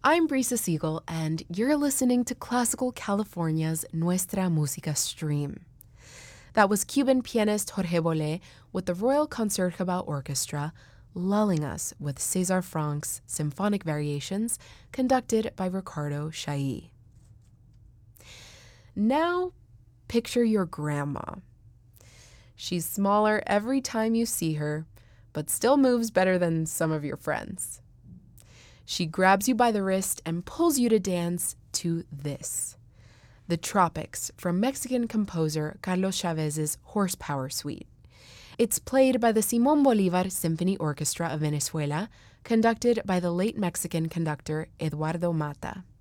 I'm Brisa Siegel, and you're listening to Classical California's Nuestra Música stream. That was Cuban pianist Jorge Bolet with the Royal Concertgebouw Orchestra, lulling us with César Franck's Symphonic Variations, conducted by Ricardo Chailly. Now, picture your grandma. She's smaller every time you see her, but still moves better than some of your friends. She grabs you by the wrist and pulls you to dance to this, The Tropics from Mexican composer Carlos Chavez's Horsepower Suite. It's played by the Simón Bolívar Symphony Orchestra of Venezuela, conducted by the late Mexican conductor Eduardo Mata.